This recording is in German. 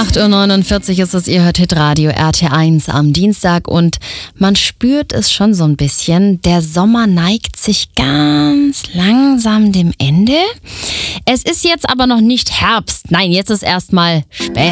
8:49 Uhr ist es, ihr hört Hitradio RT1 am Dienstag und man spürt es schon so ein bisschen. Der Sommer neigt sich ganz langsam dem Ende. Es ist jetzt aber noch nicht Herbst. Nein, jetzt ist erstmal spät.